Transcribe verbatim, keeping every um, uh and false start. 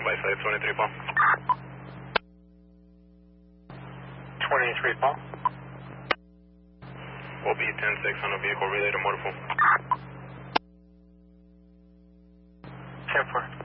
By side twenty-three Paul. twenty-three Paul. O B ten six on a vehicle relay to motor pool. ten four.